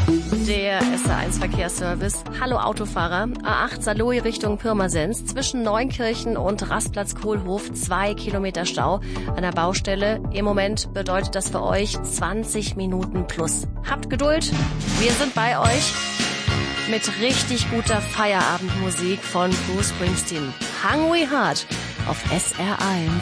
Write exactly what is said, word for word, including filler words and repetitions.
Der S R eins Verkehrsservice. Hallo Autofahrer. A acht Saarlouis Richtung Pirmasens. Zwischen Neunkirchen und Rastplatz Kohlhof zwei Kilometer Stau an der Baustelle. Im Moment bedeutet das für euch zwanzig Minuten plus. Habt Geduld. Wir sind bei euch mit richtig guter Feierabendmusik von Bruce Springsteen. Hungry Heart auf S R eins.